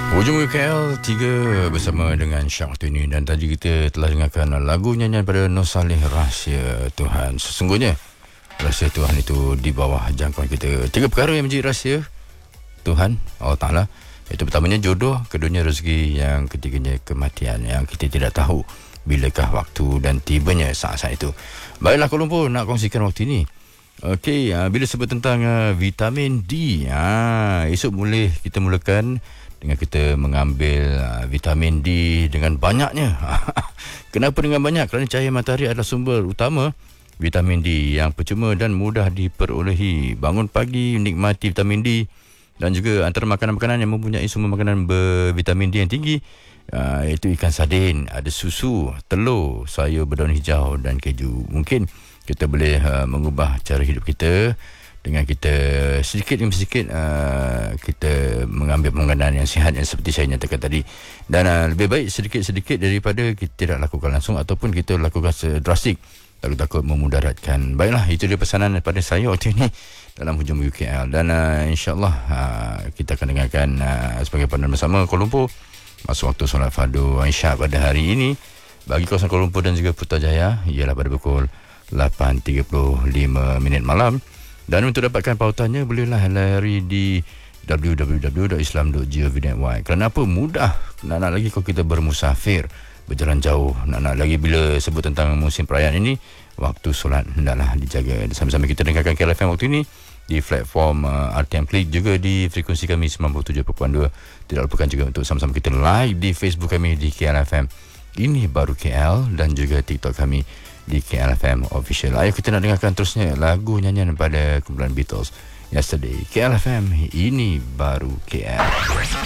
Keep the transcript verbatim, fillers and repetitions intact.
Hujung K L tiga bersama dengan Syak Martini. Dan tadi kita telah dengarkan lagu nyanyian pada Nur Saleh, Rahsia Tuhan. Sesungguhnya rahsia Tuhan itu di bawah jangkauan kita. Tiga perkara yang menjadi rahsia Tuhan Allah Ta'ala, iaitu pertamanya jodoh, keduanya rezeki, yang ketiganya kematian, yang kita tidak tahu bilakah waktu dan tibanya saat-saat itu. Baiklah Kuala Lumpur, nak kongsikan waktu ini. Okey, bila sebut tentang uh, vitamin D, ah, esok boleh kita mulakan dengan kita mengambil uh, vitamin D dengan banyaknya. Kenapa dengan banyak? Kerana cahaya matahari adalah sumber utama vitamin D yang percuma dan mudah diperolehi. Bangun pagi, nikmati vitamin D. Dan juga antara makanan-makanan yang mempunyai sumber makanan bervitamin D yang tinggi, uh, iaitu ikan sardin, ada susu, telur, sayur berdaun hijau dan keju. Mungkin kita boleh uh, mengubah cara hidup kita dengan kita sedikit demi sedikit uh, kita mengambil pengadaan yang sihat, yang seperti saya nyatakan tadi. Dan uh, lebih baik sedikit-sedikit daripada kita tidak lakukan langsung ataupun kita lakukan drastik, takut-takut memudaratkan. Baiklah, itu dia pesanan daripada saya waktu ini dalam Hujung U K L. Dan uh, insyaAllah uh, kita akan dengarkan uh, sebagai pandangan bersama Kuala Lumpur masuk waktu solat fardu Isyak pada hari ini. Bagi kawasan Kuala Lumpur dan juga Putrajaya ialah pada pukul lapan tiga puluh lima minit malam. Dan untuk dapatkan pautannya, bolehlah lari di w w w dot islam dot gov dot my. Kerana apa? Mudah. Nak-nak lagi kalau kita bermusafir, berjalan jauh, nak-nak lagi bila sebut tentang musim perayaan ini, waktu solat hendaklah dijaga. Sama-sama kita dengarkan K L F M waktu ini di platform uh, R T M Klik, juga di frekuensi kami sembilan puluh tujuh perpuluhan dua. Tidak lupakan juga untuk sama-sama kita live di Facebook kami di K L F M Ini Baru K L, dan juga TikTok kami di K L F M Official. Ayo kita nak dengarkan terusnya lagu nyanyian pada kumpulan Beatles, Yesterday. K L F M Ini Baru K L.